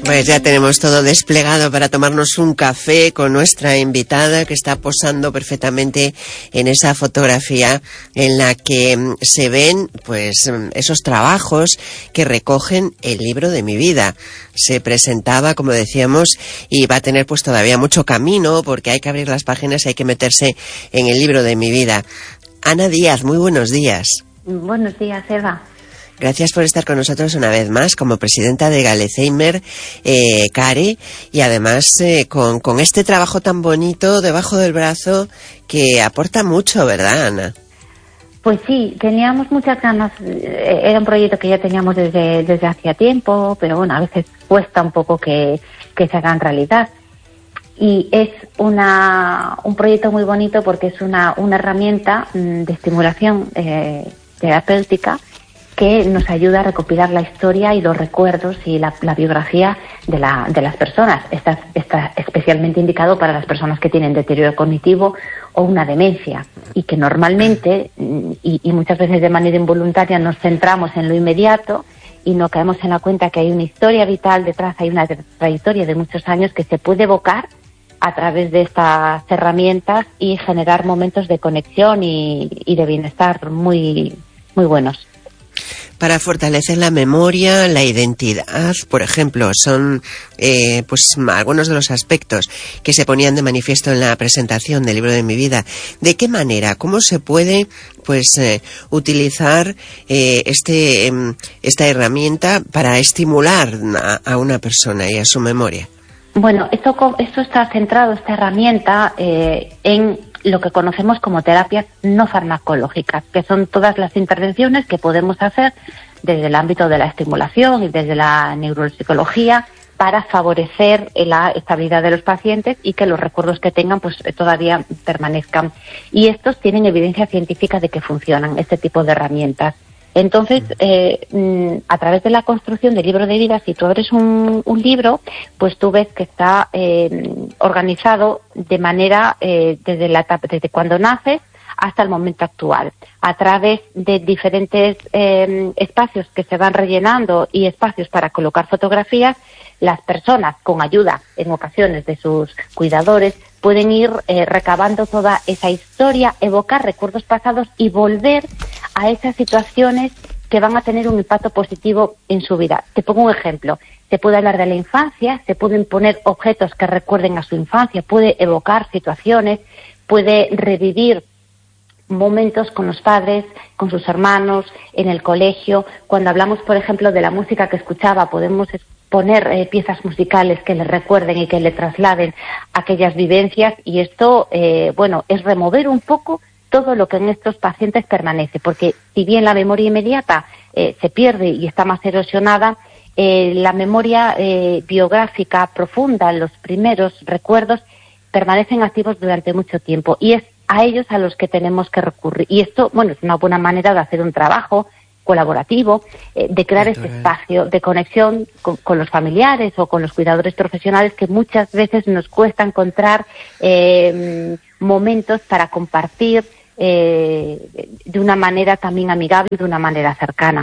Pues ya tenemos todo desplegado para tomarnos un café con nuestra invitada, que está posando perfectamente en esa fotografía en la que se ven pues esos trabajos que recogen el libro de mi vida. Se presentaba, como decíamos, y va a tener pues todavía mucho camino, porque hay que abrir las páginas, hay que meterse en el libro de mi vida. Ana Díaz, muy buenos días. Buenos días, Eva. Gracias por estar con nosotros una vez más como presidenta de Galesheimer CARE, y además con este trabajo tan bonito debajo del brazo que aporta mucho, ¿verdad, Ana? Pues sí, teníamos muchas ganas. Era un proyecto que ya teníamos desde hacía tiempo, pero bueno, a veces cuesta un poco que se haga en realidad. Y es un proyecto muy bonito porque es una herramienta de estimulación terapéutica que nos ayuda a recopilar la historia y los recuerdos y la biografía de las personas. Está especialmente indicado para las personas que tienen deterioro cognitivo o una demencia, y que normalmente, y muchas veces de manera involuntaria, nos centramos en lo inmediato y no caemos en la cuenta que hay una historia vital detrás, hay una trayectoria de muchos años que se puede evocar a través de estas herramientas y generar momentos de conexión y de bienestar muy, muy buenos. Para fortalecer la memoria, la identidad, por ejemplo, son pues algunos de los aspectos que se ponían de manifiesto en la presentación del libro de mi vida. ¿De qué manera? ¿Cómo se puede utilizar esta herramienta para estimular a una persona y a su memoria? Bueno, esto está centrado, esta herramienta, en lo que conocemos como terapias no farmacológicas, que son todas las intervenciones que podemos hacer desde el ámbito de la estimulación y desde la neuropsicología para favorecer la estabilidad de los pacientes y que los recuerdos que tengan pues todavía permanezcan. Y estos tienen evidencia científica de que funcionan, este tipo de herramientas. Entonces, a través de la construcción del libro de vida, si tú abres un libro, pues tú ves que está organizado de manera desde cuando naces hasta el momento actual, a través de diferentes espacios que se van rellenando y espacios para colocar fotografías. Las personas, con ayuda en ocasiones de sus cuidadores, pueden ir recabando toda esa historia, evocar recuerdos pasados y volver a esas situaciones que van a tener un impacto positivo en su vida. Te pongo un ejemplo. Se puede hablar de la infancia, se pueden poner objetos que recuerden a su infancia, puede evocar situaciones, puede revivir momentos con los padres, con sus hermanos, en el colegio. Cuando hablamos, por ejemplo, de la música que escuchaba, podemos poner piezas musicales que le recuerden y que le trasladen aquellas vivencias, y esto, es remover un poco todo lo que en estos pacientes permanece, porque si bien la memoria inmediata se pierde y está más erosionada, la memoria biográfica profunda, los primeros recuerdos, permanecen activos durante mucho tiempo, y es a ellos a los que tenemos que recurrir. Y esto, es una buena manera de hacer un trabajo colaborativo, de crear este espacio de conexión con los familiares o con los cuidadores profesionales, que muchas veces nos cuesta encontrar momentos para compartir de una manera también amigable y de una manera cercana.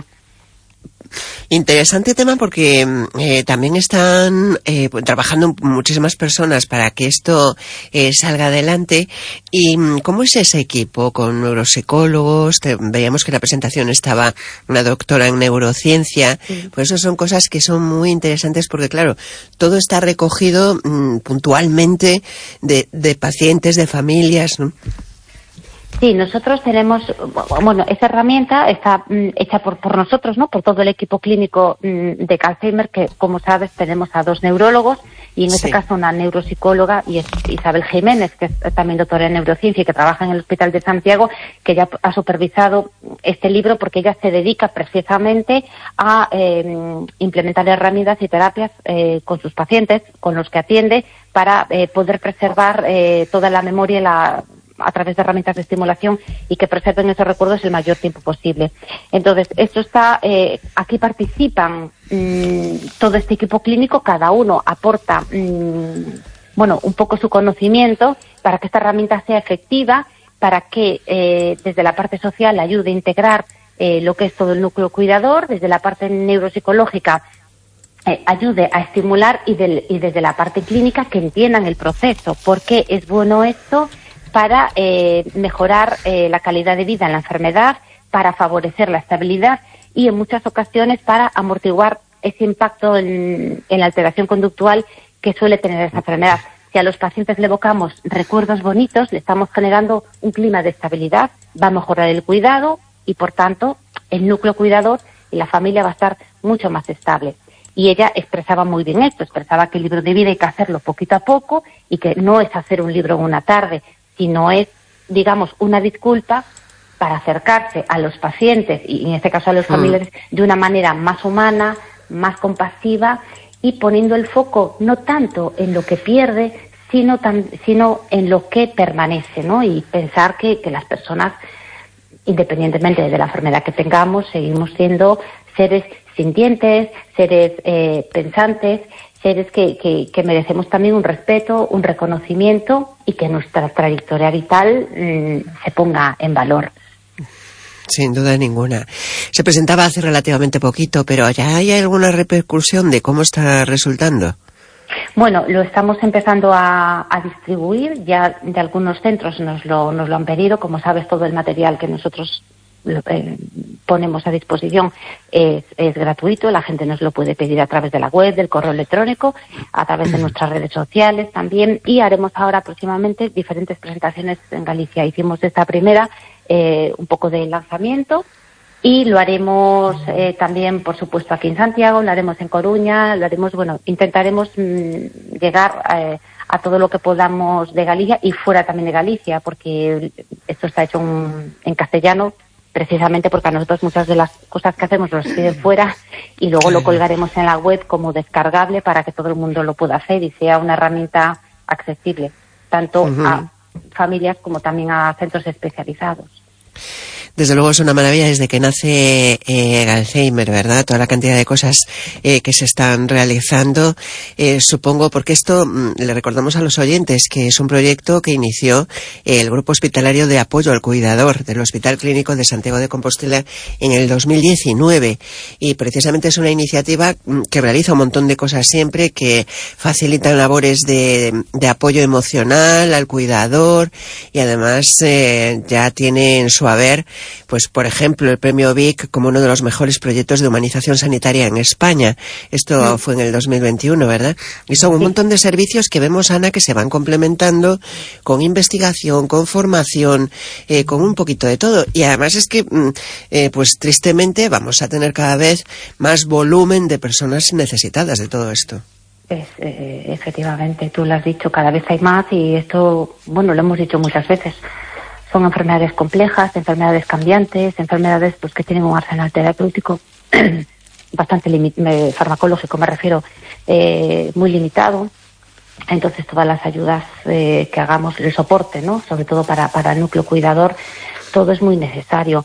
Interesante tema, porque también están trabajando muchísimas personas para que esto salga adelante. ¿Y cómo es ese equipo? ¿Con neuropsicólogos? Veíamos que en la presentación estaba una doctora en neurociencia. Sí. Pues eso son cosas que son muy interesantes, porque claro, todo está recogido puntualmente de pacientes, de familias, ¿no? Sí, nosotros tenemos, esa herramienta está hecha por nosotros, ¿no? Por todo el equipo clínico de Galesheimer, que, como sabes, tenemos a 2 neurólogos y en este caso una neuropsicóloga, y es Isabel Jiménez, que es también doctora en neurociencia y que trabaja en el Hospital de Santiago, que ya ha supervisado este libro porque ella se dedica precisamente a implementar herramientas y terapias con sus pacientes, con los que atiende, para poder preservar toda la memoria a través de herramientas de estimulación, y que preserven esos recuerdos el mayor tiempo posible. Entonces, esto está, aquí participan todo este equipo clínico, cada uno aporta, un poco su conocimiento para que esta herramienta sea efectiva, para que desde la parte social ayude a integrar lo que es todo el núcleo cuidador, desde la parte neuropsicológica ayude a estimular y desde la parte clínica que entiendan el proceso. ¿Por qué es bueno esto? Para mejorar la calidad de vida en la enfermedad, para favorecer la estabilidad y en muchas ocasiones para amortiguar ese impacto en la alteración conductual que suele tener esa enfermedad. Si a los pacientes le evocamos recuerdos bonitos, le estamos generando un clima de estabilidad, va a mejorar el cuidado y, por tanto, el núcleo cuidador y la familia va a estar mucho más estable. Y ella expresaba muy bien esto, expresaba que el libro de vida hay que hacerlo poquito a poco y que no es hacer un libro en una tarde, sino es, digamos, una disculpa para acercarse a los pacientes y en este caso a los familiares de una manera más humana, más compasiva y poniendo el foco no tanto en lo que pierde, sino en lo que permanece, ¿no? Y pensar que las personas, independientemente de la enfermedad que tengamos, seguimos siendo seres sintientes, seres pensantes, seres que merecemos también un respeto, un reconocimiento y que nuestra trayectoria vital se ponga en valor. Sin duda ninguna. Se presentaba hace relativamente poquito, pero ¿ya hay alguna repercusión de cómo está resultando? Bueno, lo estamos empezando a distribuir, ya de algunos centros nos lo han pedido, como sabes todo el material que nosotros ponemos a disposición es gratuito, la gente nos lo puede pedir a través de la web, del correo electrónico, a través de nuestras redes sociales también y haremos ahora próximamente diferentes presentaciones en Galicia. Hicimos esta primera, un poco de lanzamiento y lo haremos también, por supuesto, aquí en Santiago, lo haremos en Coruña, intentaremos llegar a todo lo que podamos de Galicia y fuera también de Galicia, porque esto está hecho en castellano, precisamente porque a nosotros muchas de las cosas que hacemos nos piden fuera y luego lo colgaremos en la web como descargable para que todo el mundo lo pueda hacer y sea una herramienta accesible, tanto a familias como también a centros especializados. Desde luego es una maravilla desde que nace Alzheimer, ¿verdad? Toda la cantidad de cosas que se están realizando, supongo, porque esto le recordamos a los oyentes que es un proyecto que inició el Grupo Hospitalario de Apoyo al Cuidador del Hospital Clínico de Santiago de Compostela en el 2019 y precisamente es una iniciativa que realiza un montón de cosas siempre, que facilitan labores de apoyo emocional al cuidador y además ya tiene en su haber, pues por ejemplo, el premio Vic como uno de los mejores proyectos de humanización sanitaria en España. Esto fue en el 2021, ¿verdad? Y son un montón de servicios que vemos, Ana, que se van complementando con investigación, con formación, con un poquito de todo. Y además es que, pues tristemente, vamos a tener cada vez más volumen de personas necesitadas de todo esto. Efectivamente, tú lo has dicho, cada vez hay más y esto, bueno, lo hemos dicho muchas veces. Son enfermedades complejas, enfermedades cambiantes, enfermedades pues que tienen un arsenal terapéutico bastante farmacológico, me refiero, muy limitado. Entonces todas las ayudas que hagamos, el soporte, ¿no? Sobre todo para el núcleo cuidador, todo es muy necesario.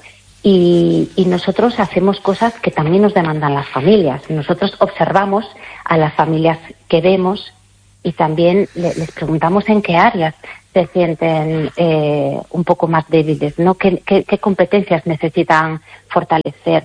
Y nosotros hacemos cosas que también nos demandan las familias. Nosotros observamos a las familias que vemos y también les preguntamos en qué áreas se sienten un poco más débiles, ¿no? ¿Qué competencias necesitan fortalecer?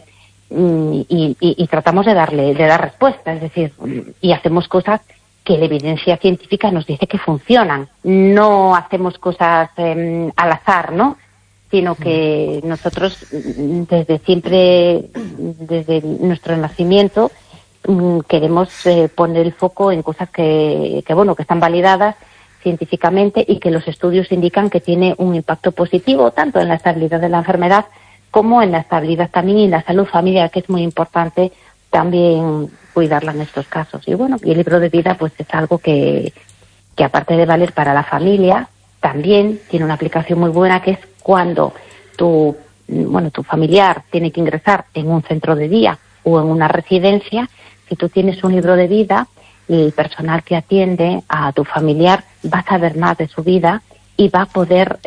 Y tratamos de dar respuesta, es decir, y hacemos cosas que la evidencia científica nos dice que funcionan. No hacemos cosas al azar, ¿no? Sino que nosotros desde siempre, desde nuestro nacimiento, queremos poner el foco en cosas que están validadas científicamente y que los estudios indican que tiene un impacto positivo tanto en la estabilidad de la enfermedad como en la estabilidad también y en la salud familiar, que es muy importante también cuidarla en estos casos. Y bueno, y el libro de vida pues es algo que aparte de valer para la familia, también tiene una aplicación muy buena, que es cuando tu familiar tiene que ingresar en un centro de día o en una residencia. Si tú tienes un libro de vida, el personal que atiende a tu familiar va a saber más de su vida y va a poder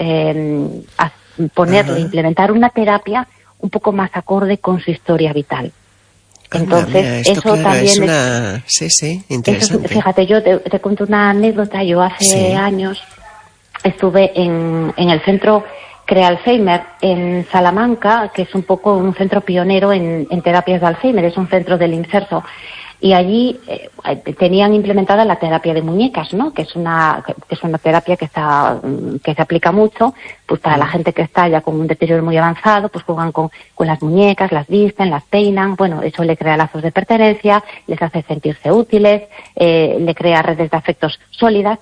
implementar una terapia un poco más acorde con su historia vital. Entonces, eso claro, también es interesante. Fíjate, yo te cuento una anécdota. Yo hace años estuve en el centro Crea Alzheimer en Salamanca, que es un poco un centro pionero en terapias de Alzheimer, es un centro del Inserso. Y allí tenían implementada la terapia de muñecas, ¿no? Que es una terapia que se aplica mucho, pues para la gente que está ya con un deterioro muy avanzado, pues juegan con las muñecas, las visten, las peinan, bueno, eso le crea lazos de pertenencia, les hace sentirse útiles, le crea redes de afectos sólidas.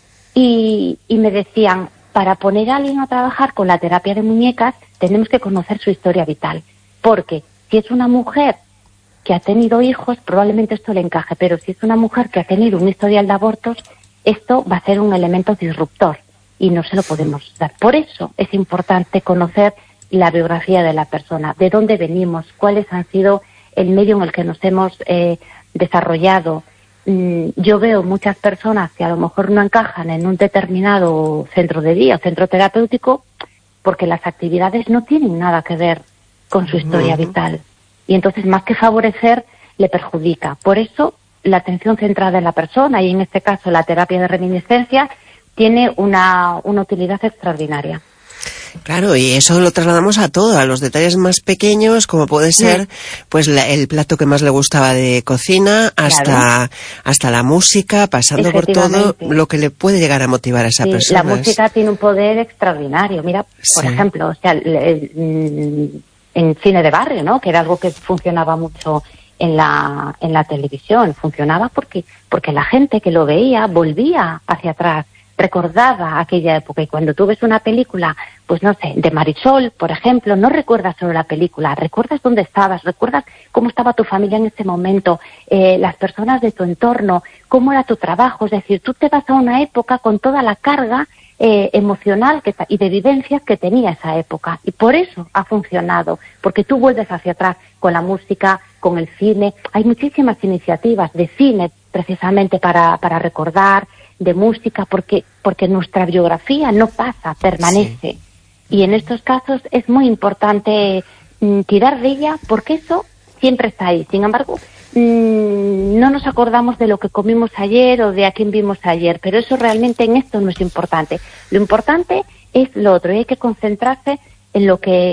Y me decían, para poner a alguien a trabajar con la terapia de muñecas, tenemos que conocer su historia vital, porque si es una mujer que ha tenido hijos, probablemente esto le encaje, pero si es una mujer que ha tenido un historial de abortos, esto va a ser un elemento disruptor y no se lo podemos dar. Por eso es importante conocer la biografía de la persona, de dónde venimos, cuáles han sido el medio en el que nos hemos desarrollado. Yo veo muchas personas que a lo mejor no encajan en un determinado centro de día o centro terapéutico porque las actividades no tienen nada que ver con su historia vital. Y entonces, más que favorecer, le perjudica. Por eso, la atención centrada en la persona, y en este caso la terapia de reminiscencia, tiene una utilidad extraordinaria. Claro, y eso lo trasladamos a todo, a los detalles más pequeños, como puede ser pues el plato que más le gustaba de cocina, hasta la música, pasando por todo lo que le puede llegar a motivar a esa persona. La música tiene un poder extraordinario. Mira, por ejemplo, o sea, en cine de barrio, ¿no? Que era algo que funcionaba mucho en la televisión. Funcionaba porque la gente que lo veía volvía hacia atrás, recordaba aquella época. Y cuando tú ves una película, pues no sé, de Marisol, por ejemplo, no recuerdas solo la película, recuerdas dónde estabas, recuerdas cómo estaba tu familia en ese momento, las personas de tu entorno, cómo era tu trabajo. Es decir, tú te vas a una época con toda la carga emocional y de vivencias que tenía esa época, y por eso ha funcionado, porque tú vuelves hacia atrás con la música, con el cine. Hay muchísimas iniciativas de cine precisamente para recordar, de música, porque nuestra biografía no pasa, permanece, y en estos casos es muy importante tirar de ella, porque eso siempre está ahí. Sin embargo, no nos acordamos de lo que comimos ayer o de a quién vimos ayer, pero eso realmente en esto no es importante. Lo importante es lo otro, y hay que concentrarse en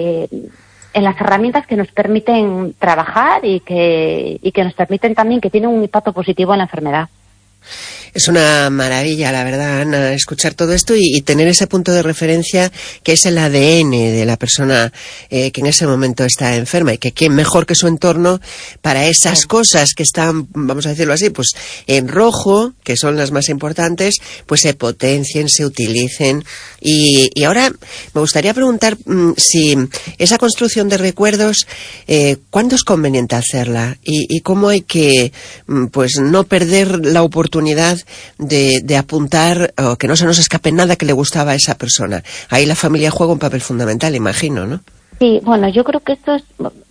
las herramientas que nos permiten trabajar y que nos permiten también, que tienen un impacto positivo en la enfermedad. Es una maravilla, la verdad, Ana, escuchar todo esto y tener ese punto de referencia que es el ADN de la persona que en ese momento está enferma, y que quién mejor que su entorno para esas cosas que están, vamos a decirlo así, pues en rojo, que son las más importantes, pues se potencien, se utilicen. Y ahora me gustaría preguntar si esa construcción de recuerdos, ¿cuándo es conveniente hacerla? Y cómo hay que pues no perder la oportunidad de apuntar, o que no se nos escape nada que le gustaba a esa persona. Ahí la familia juega un papel fundamental, imagino, ¿no? Sí, bueno, yo creo que esto es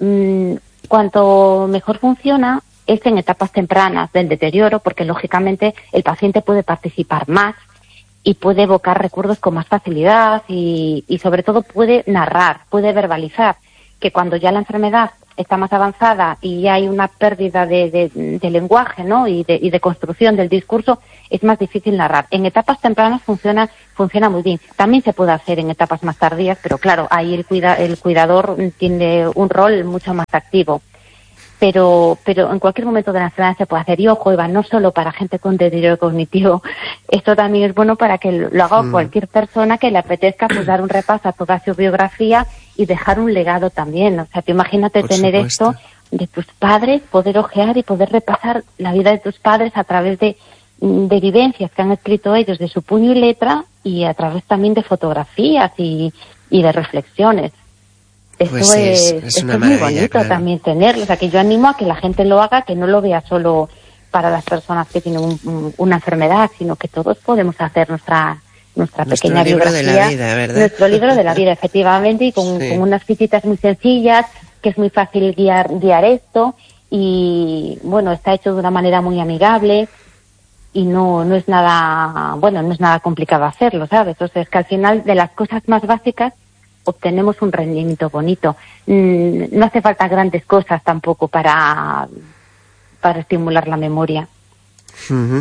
cuanto mejor funciona es en etapas tempranas del deterioro, porque lógicamente el paciente puede participar más y puede evocar recuerdos con más facilidad y sobre todo puede narrar, puede verbalizar, que cuando ya la enfermedad está más avanzada y ya hay una pérdida de lenguaje, ¿no? y de construcción del discurso, es más difícil narrar. En etapas tempranas funciona muy bien. También se puede hacer en etapas más tardías, pero claro, ahí el cuidador tiene un rol mucho más activo. Pero en cualquier momento de la enfermedad se puede hacer. Y ojo, Eva, no solo para gente con deterioro cognitivo, esto también es bueno para que lo haga cualquier persona que le apetezca, pues dar un repaso a toda su biografía y dejar un legado también. O sea, tú imagínate tener esto de tus padres, poder ojear y poder repasar la vida de tus padres a través de vivencias que han escrito ellos de su puño y letra, y a través también de fotografías y de reflexiones. Esto es muy bonito, claro. También tenerlo. O sea, que yo animo a que la gente lo haga, que no lo vea solo para las personas que tienen una enfermedad, sino que todos podemos hacer nuestra pequeña biografía. Nuestro libro de la vida, ¿verdad? Nuestro libro de la vida, efectivamente, y con unas fichitas muy sencillas, que es muy fácil guiar esto, y bueno, está hecho de una manera muy amigable, y no es nada complicado hacerlo, ¿sabes? Entonces, que al final de las cosas más básicas obtenemos un rendimiento bonito. No hace falta grandes cosas tampoco para estimular la memoria.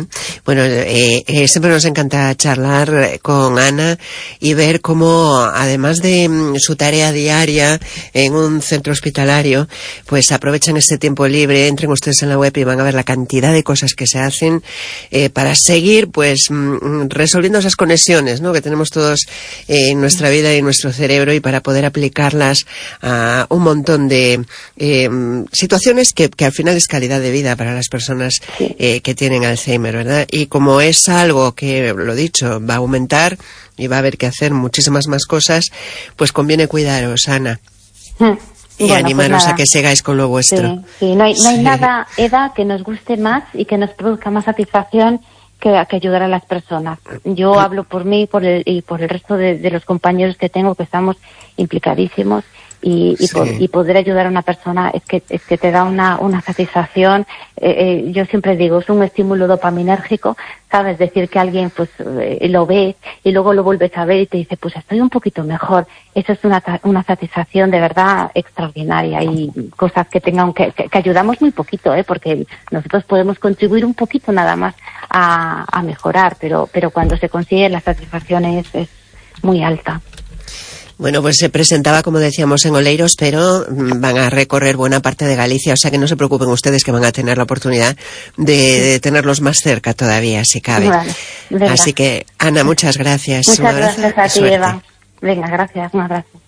Bueno, siempre nos encanta charlar con Ana y ver cómo, además de su tarea diaria en un centro hospitalario, pues aprovechan este tiempo libre. Entren ustedes en la web y van a ver la cantidad de cosas que se hacen para seguir, pues, resolviendo esas conexiones, ¿no?, que tenemos todos en nuestra vida y en nuestro cerebro, y para poder aplicarlas a un montón de situaciones que al final es calidad de vida para las personas que tienen Alzheimer, ¿verdad? Y como es algo que, lo dicho, va a aumentar y va a haber que hacer muchísimas más cosas, pues conviene cuidaros, Ana. Y bueno, animaros pues a que sigáis con lo vuestro. Sí, no hay nada, Eda, que nos guste más y que nos produzca más satisfacción que ayudar a las personas. Yo hablo por mí y por el resto de los compañeros que tengo, que estamos implicadísimos, y poder ayudar a una persona es que te da una satisfacción. Yo siempre digo, es un estímulo dopaminérgico, ¿sabes? Decir que alguien pues lo ve y luego lo vuelves a ver y te dice, pues estoy un poquito mejor. Eso es una satisfacción de verdad extraordinaria, y cosas que ayudamos muy poquito, porque nosotros podemos contribuir un poquito nada más a mejorar, pero cuando se consigue la satisfacción es muy alta. Bueno, pues se presentaba, como decíamos, en Oleiros, pero van a recorrer buena parte de Galicia, o sea que no se preocupen ustedes, que van a tener la oportunidad de tenerlos más cerca todavía, si cabe. Vale, así que, Ana, muchas gracias. Muchas gracias a ti, Eva. Venga, gracias, un abrazo.